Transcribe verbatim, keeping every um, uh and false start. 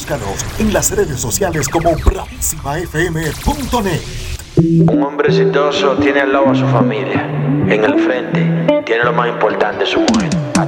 Búscanos en las redes sociales como bravísima f m punto net. Un hombre exitoso tiene al lado a su familia. En el frente tiene lo más importante, su mujer.